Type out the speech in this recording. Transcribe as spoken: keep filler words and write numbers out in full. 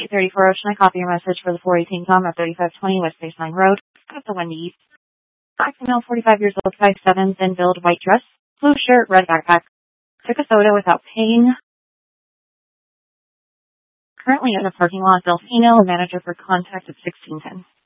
eight thirty-four Ocean. I copy your message for the four eighteen Tom at thirty-five twenty West Baseline Road. Got the Wendy. Black female, forty-five years old, five seven, thin build, white dress, blue shirt, red backpack. Took a soda without paying. Currently in a parking lot. Delfino, manager for contact at sixteen ten.